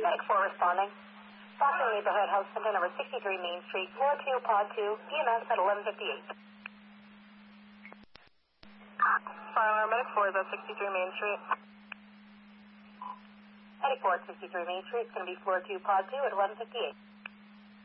Medic 4 responding. Boston Neighborhood House Center number 63 Main Street, floor 2, pod 2, EMS at 1158. Medic 4 is at 63 Main Street. Medic 4 at 63 Main Street, it's going to be floor 2, pod 2 at 1158.